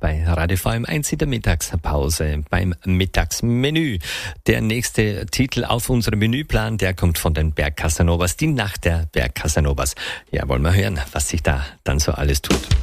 bei Radio VM1 in der Mittagspause beim Mittagsmenü. Der nächste Titel auf unserem Menüplan, der kommt von den Bergcasanovas, die Nacht der Bergcasanovas. Ja, wollen wir hören, was sich da dann so alles tut.